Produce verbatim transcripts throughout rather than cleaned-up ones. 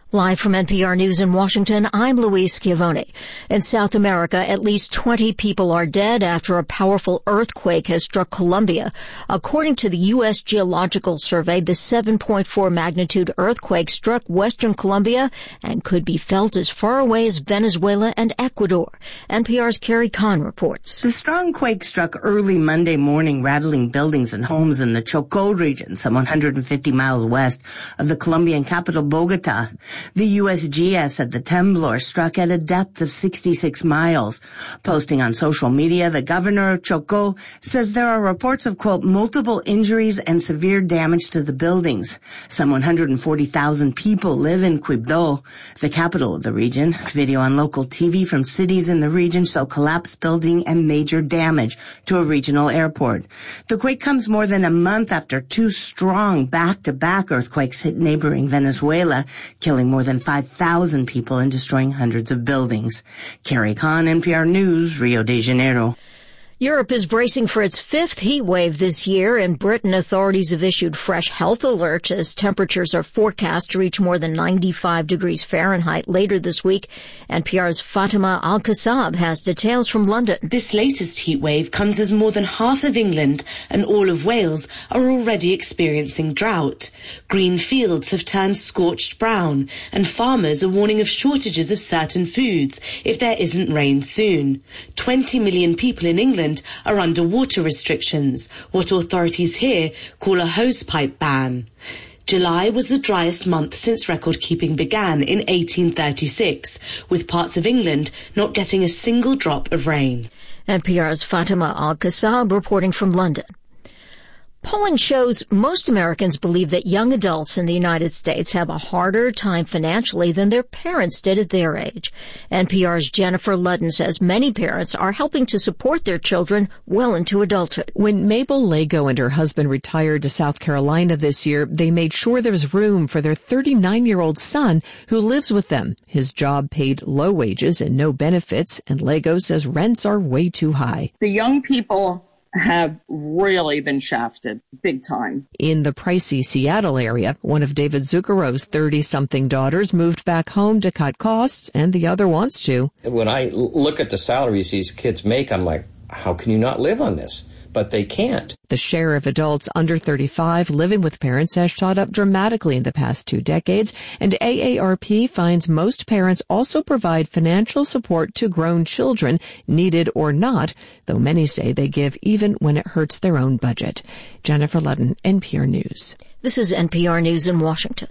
Live from N P R News in Washington, I'm Louise Schiavone. In South America, at least twenty people are dead after a powerful earthquake has struck Colombia. According to the U S Geological Survey, the seven point four magnitude earthquake struck western Colombia and could be felt as far away as Venezuela and Ecuador. N P R's Carrie Kahn reports. The strong quake struck early Monday morning, rattling buildings and homes in the Chocó region, some one hundred fifty miles west of the Colombian capital, Bogotá. The U S G S said the temblor struck at a depth of sixty-six miles. Posting on social media, the governor of Chocó says there are reports of, quote, multiple injuries and severe damage to the buildings. Some one hundred forty thousand people live in Quibdó, the capital of the region. Video on local T V from cities in the region show collapsed building and major damage to a regional airport. The quake comes more than a month after two strong back-to-back earthquakes hit neighboring Venezuela, killing more than five thousand people and destroying hundreds of buildings. Carrie Kahn, N P R News, Rio de Janeiro. Europe is bracing for its fifth heat wave this year. In Britain, authorities have issued fresh health alerts as temperatures are forecast to reach more than ninety-five degrees Fahrenheit later this week. N P R's Fatima Al-Kassab has details from London. This latest heat wave comes as more than half of England and all of Wales are already experiencing drought. Green fields have turned scorched brown, and farmers are warning of shortages of certain foods if there isn't rain soon. twenty million people in England are under water restrictions, what authorities here call a hosepipe ban. July was the driest month since record-keeping began in eighteen thirty-six, with parts of England not getting a single drop of rain. N P R's Fatima Al-Kassab reporting from London. Polling shows most Americans believe that young adults in the United States have a harder time financially than their parents did at their age. N P R's Jennifer Ludden says many parents are helping to support their children well into adulthood. When Mabel Lego and her husband retired to South Carolina this year, they made sure there was room for their thirty-nine-year-old son who lives with them. His job paid low wages and no benefits, and Lego says rents are way too high. The young people have really been shafted big time. In the pricey Seattle area, one of David Zuccaro's thirty-something daughters moved back home to cut costs, and the other wants to. When I look at the salaries these kids make, I'm like, how can you not live on this? But they can't. The share of adults under thirty-five living with parents has shot up dramatically in the past two decades, and A A R P finds most parents also provide financial support to grown children, needed or not, though many say they give even when it hurts their own budget. Jennifer Ludden, N P R News. This is N P R News in Washington.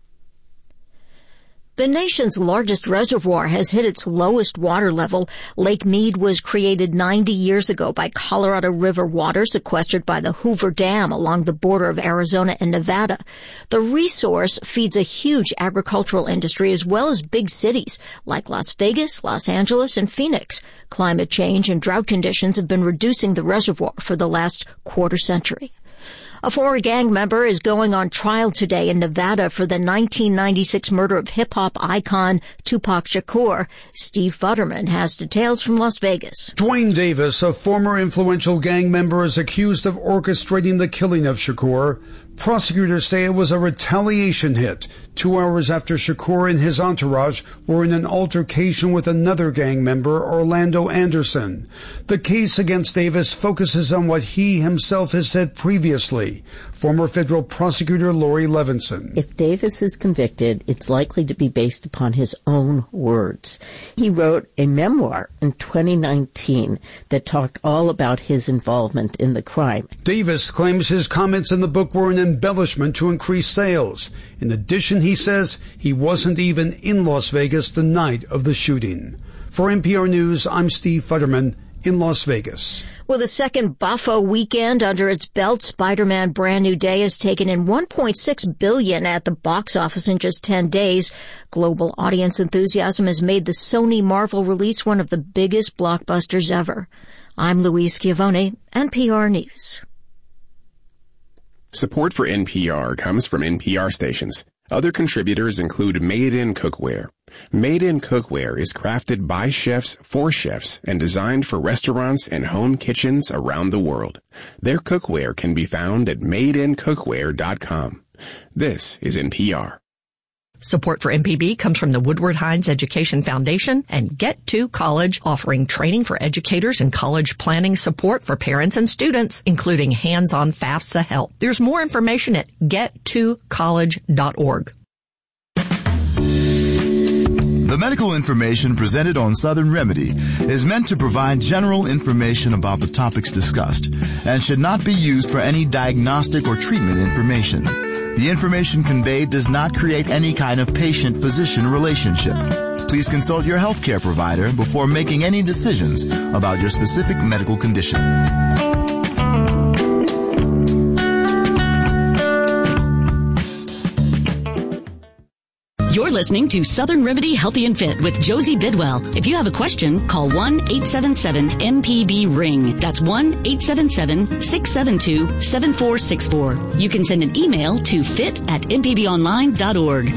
The nation's largest reservoir has hit its lowest water level. Lake Mead was created ninety years ago by Colorado River water sequestered by the Hoover Dam along the border of Arizona and Nevada. The resource feeds a huge agricultural industry as well as big cities like Las Vegas, Los Angeles, and Phoenix. Climate change and drought conditions have been reducing the reservoir for the last quarter century. A former gang member is going on trial today in Nevada for the nineteen ninety-six murder of hip-hop icon Tupac Shakur. Steve Futterman has details from Las Vegas. Dwayne Davis, a former influential gang member, is accused of orchestrating the killing of Shakur. Prosecutors say it was a retaliation hit two hours after Shakur and his entourage were in an altercation with another gang member, Orlando Anderson. The case against Davis focuses on what he himself has said previously. Former federal prosecutor Lori Levinson. If Davis is convicted, it's likely to be based upon his own words. He wrote a memoir in twenty nineteen that talked all about his involvement in the crime. Davis claims his comments in the book were an embellishment to increase sales. In addition, he says he wasn't even in Las Vegas the night of the shooting. For N P R News, I'm Steve Futterman in Las Vegas. With a second Buffo weekend under its belt, Spider-Man Brand New Day has taken in one point six billion dollars at the box office in just ten days. Global audience enthusiasm has made the Sony Marvel release one of the biggest blockbusters ever. I'm Louise Schiavone, N P R News. Support for N P R comes from N P R stations. Other contributors include Made In Cookware. Made In Cookware is crafted by chefs for chefs and designed for restaurants and home kitchens around the world. Their cookware can be found at made in cookware dot com. This is N P R. Support for M P B comes from the Woodward Hines Education Foundation and Get to College, offering training for educators and college planning support for parents and students, including hands-on FAFSA help. There's more information at get to college dot org. The medical information presented on Southern Remedy is meant to provide general information about the topics discussed and should not be used for any diagnostic or treatment information. The information conveyed does not create any kind of patient-physician relationship. Please consult your healthcare provider before making any decisions about your specific medical condition. You're listening to Southern Remedy Healthy and Fit with Josie Bidwell. If you have a question, call one eight seven seven M P B ring. That's one eight seven seven, six seven two, seven four six four. You can send an email to fit at m p b online dot org.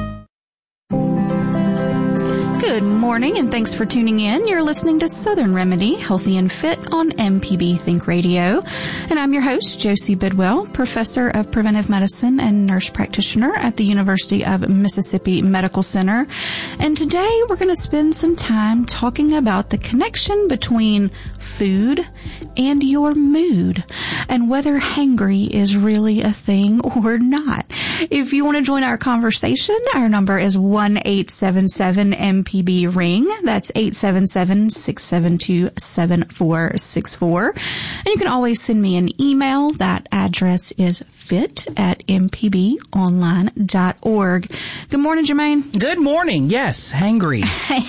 Good morning, and thanks for tuning in. You're listening to Southern Remedy, Healthy and Fit on M P B Think Radio. And I'm your host, Josie Bidwell, Professor of Preventive Medicine and Nurse Practitioner at the University of Mississippi Medical Center. And today we're going to spend some time talking about the connection between food and your mood and whether hangry is really a thing or not. If you want to join our conversation, our number is one eight seven seven M P B ring. That's eight seven seven, six seven two, seven four six four. And you can always send me an email. That address is fit at m p b online dot org. Good morning, Jermaine. Good morning. Yes, hangry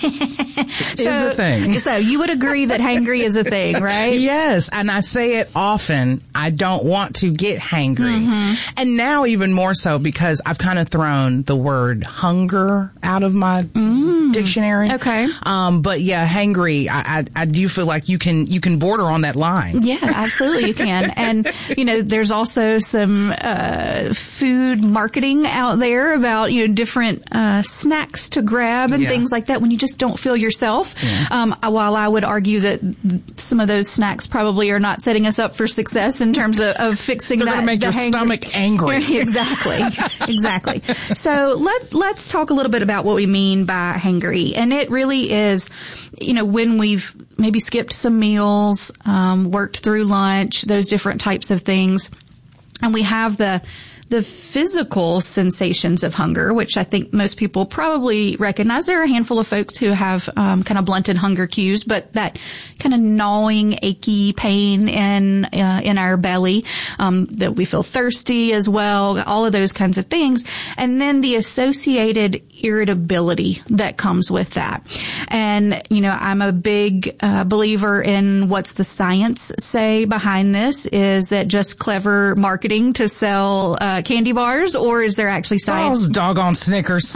is so, a thing. So you would agree that hangry is a thing, right? Yes, and I say it often. I don't want to get hangry. Mm-hmm. And now even more so because I've kind of thrown the word hunger out of my mm. dictionary. Okay. Um, but yeah, hangry, I, I, I do feel like you can, you can border on that line. Yeah, absolutely you can. And, you know, there's also some, uh, food marketing out there about, you know, different, uh, snacks to grab and yeah. things like that when you just don't feel yourself. Yeah. Um, while I would argue that some of those snacks probably are not setting us up for success in terms of, of fixing They're that. They're going to make your hangry. stomach angry. Exactly. Exactly. So let, let's talk a little bit about what we mean by hangry. And it really is, you know, when we've maybe skipped some meals, um, worked through lunch, those different types of things. And we have the, the physical sensations of hunger, which I think most people probably recognize. There are a handful of folks who have, um, kind of blunted hunger cues, but that kind of gnawing, achy pain in, uh, in our belly, um, that we feel thirsty as well, all of those kinds of things. And then the associated irritability that comes with that. And, you know, I'm a big, uh, believer in what's the science say behind this. Is that just clever marketing to sell, uh, candy bars, or is there actually science? Oh, doggone Snickers.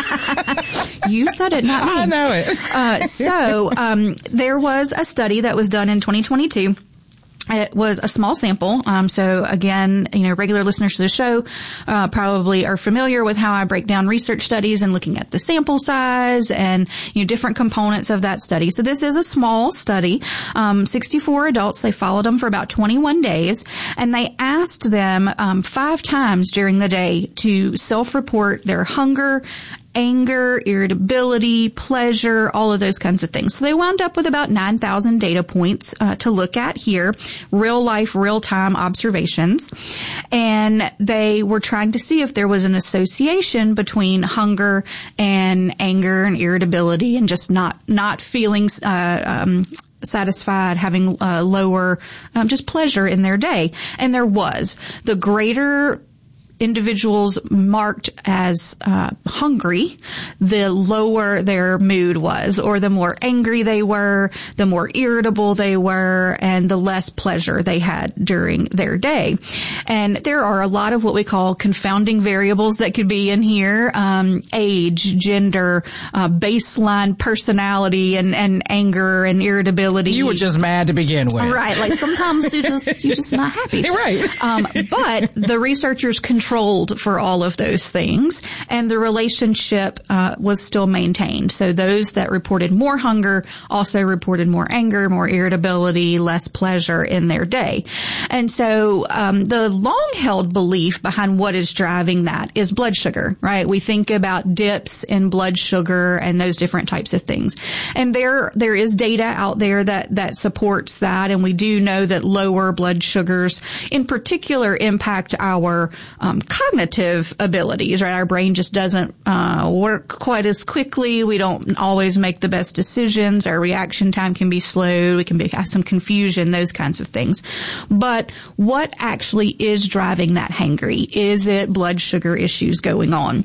You said it, not me. I know it. uh, so, um, there was a study that was done in twenty twenty-two. It was a small sample. Um, so again, you know, regular listeners to the show, uh, probably are familiar with how I break down research studies and looking at the sample size and, you know, different components of that study. So this is a small study. Um, sixty-four adults, they followed them for about twenty-one days, and they asked them, um, five times during the day to self-report their hunger, anger, irritability, pleasure, all of those kinds of things. So they wound up with about nine thousand data points uh, to look at here, real life, real time observations. And they were trying to see if there was an association between hunger and anger and irritability and just not, not feeling, uh, um, satisfied, having uh, lower, um, just pleasure in their day. And there was. The greater individuals marked as uh hungry, the lower their mood was, or the more angry they were, the more irritable they were, and the less pleasure they had during their day. And there are a lot of what we call confounding variables that could be in here. Um, age, gender, uh, baseline personality, and, and anger and irritability. You were just mad to begin with. Right. Like sometimes you just, you're just not happy. You're right. Um, but the researchers control controlled for all of those things, and the relationship uh, was still maintained. So those that reported more hunger also reported more anger, more irritability, less pleasure in their day. And so um, the long-held belief behind what is driving that is blood sugar, right? We think about dips in blood sugar and those different types of things. And there there is data out there that, that supports that, and we do know that lower blood sugars in particular impact our um, cognitive abilities, right? Our brain just doesn't uh, work quite as quickly. We don't always make the best decisions. Our reaction time can be slow. We can be, have some confusion, those kinds of things. But what actually is driving that hangry? Is it blood sugar issues going on?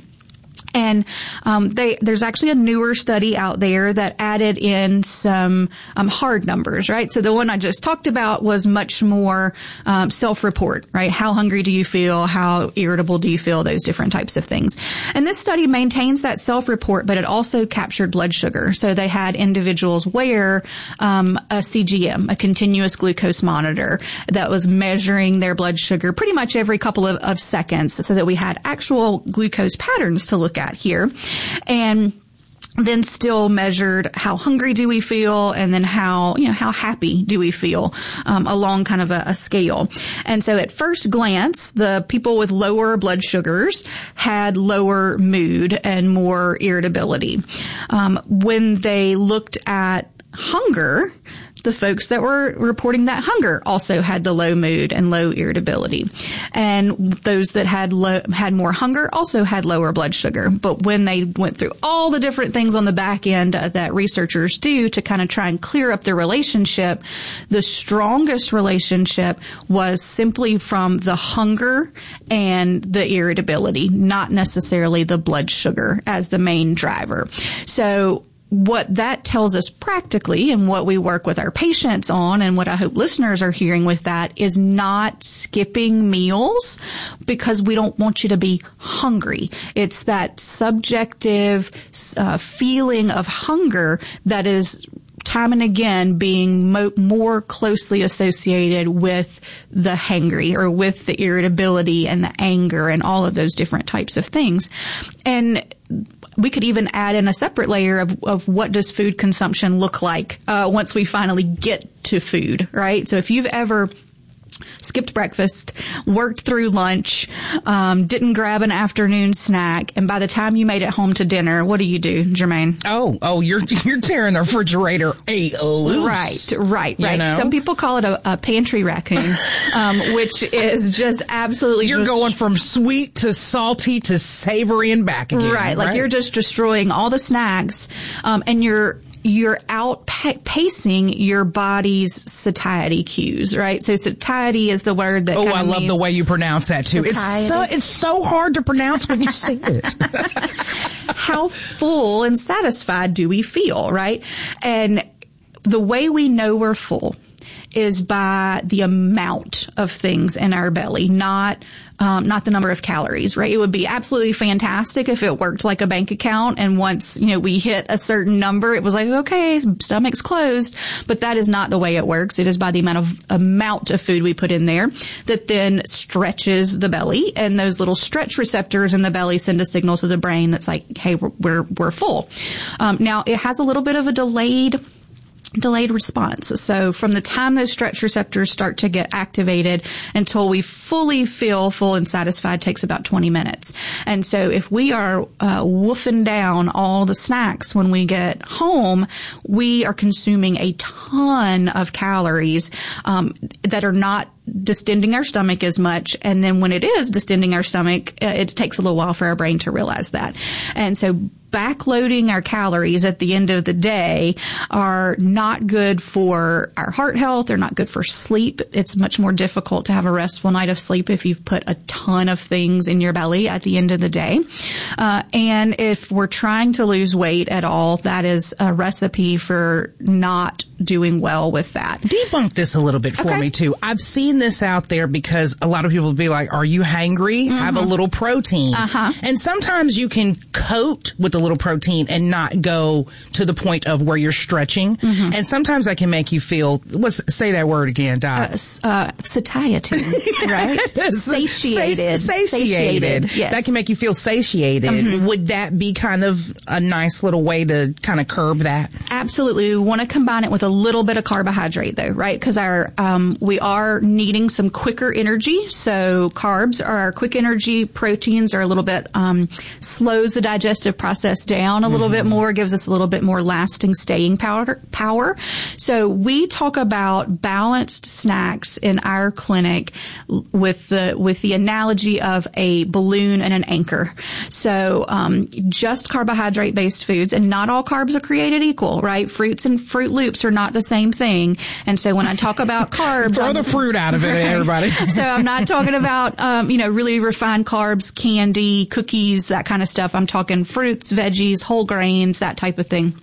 And um, they, there's actually a newer study out there that added in some um, hard numbers, right? So the one I just talked about was much more um, self-report, right? How hungry do you feel? How irritable do you feel? Those different types of things. And this study maintains that self-report, but it also captured blood sugar. So they had individuals wear um, a C G M, a continuous glucose monitor, that was measuring their blood sugar pretty much every couple of, of seconds, so that we had actual glucose patterns to look at here. And then still measured how hungry do we feel, and then how, you know, how happy do we feel, um, along kind of a, a scale. And so at first glance, the people with lower blood sugars had lower mood and more irritability. Um, when they looked at hunger, the folks that were reporting that hunger also had the low mood and low irritability. And those that had low, had more hunger also had lower blood sugar. But when they went through all the different things on the back end uh, that researchers do to kind of try and clear up the relationship, the strongest relationship was simply from the hunger and the irritability, not necessarily the blood sugar as the main driver. So what that tells us practically, and what we work with our patients on, and what I hope listeners are hearing with that, is not skipping meals because we don't want you to be hungry. It's that subjective uh, feeling of hunger that is time and again being mo- more closely associated with the hangry, or with the irritability and the anger and all of those different types of things. And we could even add in a separate layer of, of what does food consumption look like uh, once we finally get to food, right? So if you've ever skipped breakfast, worked through lunch, um, didn't grab an afternoon snack, and by the time you made it home to dinner, what do you do, Jermaine? Oh, oh, you're you're tearing the refrigerator a loose. Right, right, you right. know? Some people call it a, a pantry raccoon, um, which is just absolutely. You're just, going from sweet to salty to savory and back again. Right, like right? you're just destroying all the snacks, um, and you're. You're outpacing your body's satiety cues, right? So satiety is the word that. Oh, kind of I love means the way you pronounce that too. satiety. It's so it's so hard to pronounce when you say it. How full and satisfied do we feel, right? And the way we know we're full is by the amount of things in our belly, not um, not the number of calories, right? It would be absolutely fantastic if it worked like a bank account, and once, you know, we hit a certain number, it was like, okay, stomach's closed. But that is not the way it works. It is by the amount of amount of food we put in there that then stretches the belly, and those little stretch receptors in the belly send a signal to the brain that's like, hey, we're we're, we're full. Um, now, it has a little bit of a delayed delayed response. So from the time those stretch receptors start to get activated until we fully feel full and satisfied takes about twenty minutes. And so if we are uh, woofing down all the snacks when we get home, we are consuming a ton of calories um, that are not distending our stomach as much. And then when it is distending our stomach, uh, it takes a little while for our brain to realize that. And so backloading our calories at the end of the day are not good for our heart health. They're not good for sleep. It's much more difficult to have a restful night of sleep if you've put a ton of things in your belly at the end of the day. Uh, and if we're trying to lose weight at all, that is a recipe for not doing well with that. Debunk this a little bit for okay. me too. I've seen this out there because a lot of people will be like, are you hangry? Mm-hmm. Have a little protein. Uh-huh. And sometimes you can coat with a little protein and not go to the point of where you're stretching. Mm-hmm. And sometimes that can make you feel, what's, say that word again, Doc. Uh, uh, satiety, right? Satiated. Satiated. Satiated. Yes. That can make you feel satiated. Mm-hmm. Would that be kind of a nice little way to kind of curb that? Absolutely. We want to combine it with a little bit of carbohydrate though, right? Because our, um, we are needing some quicker energy. So carbs are our quick energy. Proteins are a little bit, um, slows the digestive process down a little mm-hmm. bit more, gives us a little bit more lasting staying power, power. So we talk about balanced snacks in our clinic with the, with the analogy of a balloon and an anchor. So, um, just carbohydrate based foods, and not all carbs are created equal, right? Fruits and Fruit Loops are not the same thing. And so when I talk about carbs, throw the fruit out of it, right? Everybody. So I'm not talking about, um, you know, really refined carbs, candy, cookies, that kind of stuff. I'm talking fruits, veggies, whole grains, that type of thing.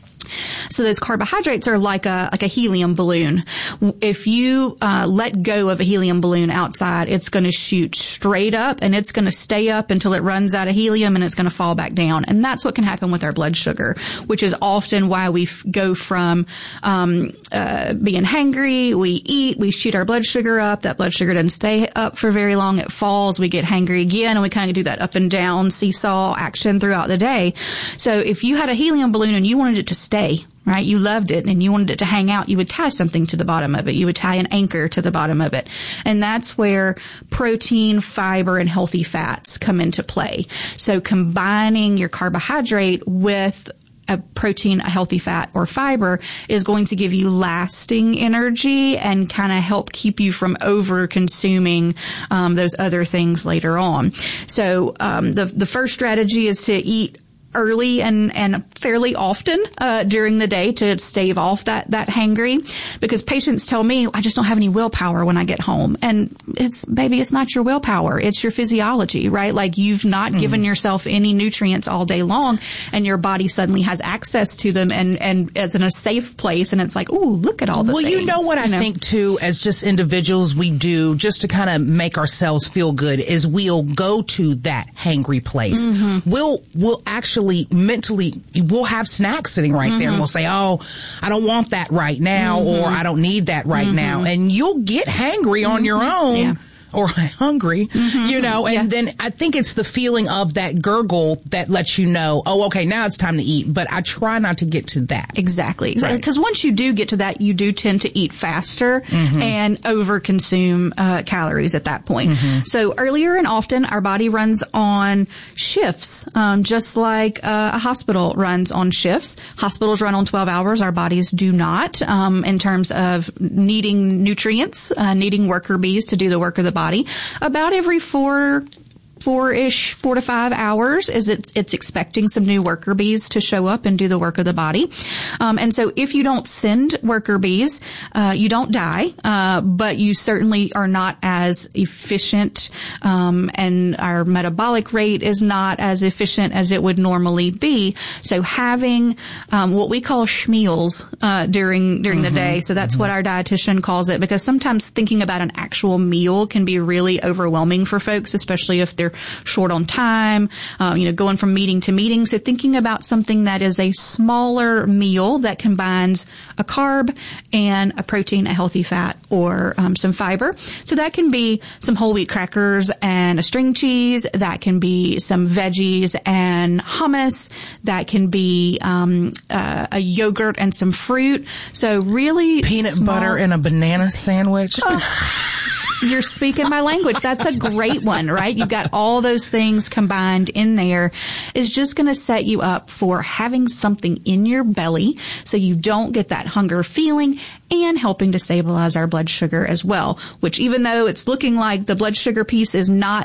So those carbohydrates are like a like a helium balloon. If you uh, let go of a helium balloon outside, it's going to shoot straight up, and it's going to stay up until it runs out of helium, and it's going to fall back down. And that's what can happen with our blood sugar, which is often why we f- go from um, uh, being hangry, we eat, we shoot our blood sugar up. That blood sugar doesn't stay up for very long. It falls. We get hangry again, and we kind of do that up and down seesaw action throughout the day. So if you had a helium balloon and you wanted it to stay, right? You loved it and you wanted it to hang out. You would tie something to the bottom of it. You would tie an anchor to the bottom of it. And that's where protein, fiber, and healthy fats come into play. So combining your carbohydrate with a protein, a healthy fat, or fiber is going to give you lasting energy and kind of help keep you from over consuming um, those other things later on. So um, the the first strategy is to eat early and, and fairly often, uh, during the day to stave off that, that hangry, because patients tell me, I just don't have any willpower when I get home. And it's, baby, it's not your willpower. It's your physiology, right? Like you've not mm. given yourself any nutrients all day long, and your body suddenly has access to them and, and it's in a safe place. And it's like, ooh, look at all the well, things. Well, you know what you I know? think too, as just individuals, we do just to kind of make ourselves feel good is we'll go to that hangry place. Mm-hmm. We'll, we'll actually mentally, we'll have snacks sitting right mm-hmm. there and we'll say, oh, I don't want that right now, mm-hmm. or I don't need that right mm-hmm. now. And you'll get hangry mm-hmm. on your own. Yeah. Or hungry, mm-hmm. you know, and yeah. then I think it's the feeling of that gurgle that lets you know, oh, okay, now it's time to eat. But I try not to get to that. Exactly. Because right. once you do get to that, you do tend to eat faster mm-hmm. and overconsume uh, calories at that point. Mm-hmm. So earlier and often, our body runs on shifts, um, just like uh, a hospital runs on shifts. Hospitals run on twelve hours. Our bodies do not, um, in terms of needing nutrients, uh, needing worker bees to do the work of the body. Body about every four four-ish, four to five hours is it, it's expecting some new worker bees to show up and do the work of the body. Um, and so if you don't send worker bees, uh, you don't die, uh, but you certainly are not as efficient, um, and our metabolic rate is not as efficient as it would normally be. So having, um, what we call schmeals, uh, during, during mm-hmm. the day. So that's mm-hmm. what our dietitian calls it, because sometimes thinking about an actual meal can be really overwhelming for folks, especially if they're short on time, uh, you know, going from meeting to meeting. So thinking about something that is a smaller meal that combines a carb and a protein, a healthy fat, or um, some fiber. So that can be some whole wheat crackers and a string cheese. That can be some veggies and hummus. That can be um, uh, a yogurt and some fruit. So really peanut small- butter and a banana sandwich. Oh. You're speaking my language. That's a great one, right? You've got all those things combined in there. Is just going to set you up for having something in your belly so you don't get that hunger feeling, and helping to stabilize our blood sugar as well, which even though it's looking like the blood sugar piece is not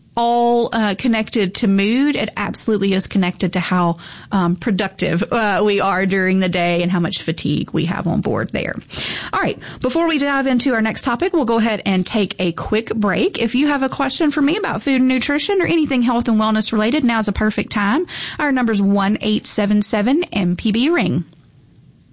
all uh, connected to mood, it absolutely is connected to how um, productive uh, we are during the day and how much fatigue we have on board there. All right. Before we dive into our next topic, we'll go ahead and take a quick break. If you have a question for me about food and nutrition or anything health and wellness related, now's a perfect time. Our number's one eight seven seven M P B ring.